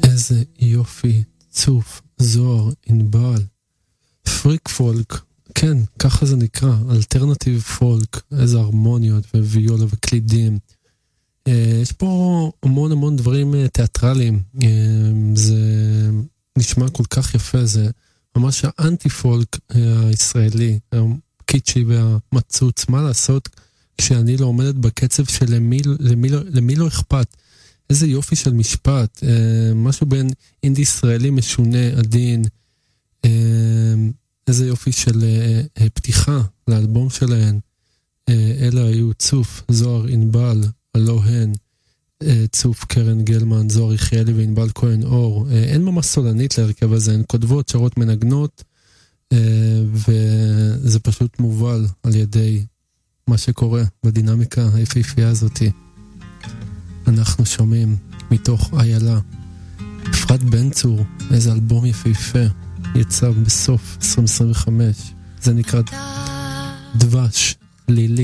איזה יופי, צוף, זוהר, ענבל. פריק פולק, כן, ככה זה נקרא, אלטרנטיב פולק, איזה הרמוניות וויולה וקלידים. יש פה המון דברים תיאטרליים, זה נשמע כל כך יפה, זה ממש האנטי פולק הישראלי, הקיצ'י והמצוץ, מה לעשות כשאני לא עומדת בקצב של למי לא אכפת, איזה יופי של משפט, משהו בין אינדי ישראלי משונה, עדין, איזה יופי של פתיחה לאלבום שלהן, אלה היו צוף, זוהר, ענבל, הלא הן, צוף, קרן גלמן, זוהר יחיאלי וענבל כהן אור. אין ממש סולנית להרכב הזה, הן כותבות, שרות, מנגנות, וזה פשוט מובל על ידי מה שקורה בדינמיקה היפהפייה הזאת. אנחנו שומעים מתוך איילה, אפרת בן צור, איזה אלבום יפהפה, יצא בסוף 2025, זה נקרא דבש לילי.